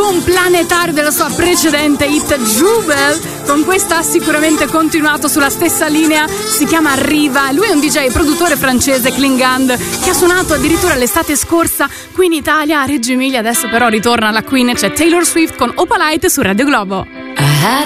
boom planetario della sua precedente hit Jubel. Con questa ha sicuramente continuato sulla stessa linea, si chiama Riva. Lui è un DJ e produttore francese, Klingand, che ha suonato addirittura l'estate scorsa qui in Italia, a Reggio Emilia. Adesso però ritorna alla Queen, c'è Taylor Swift con Opalite su Radio Globo.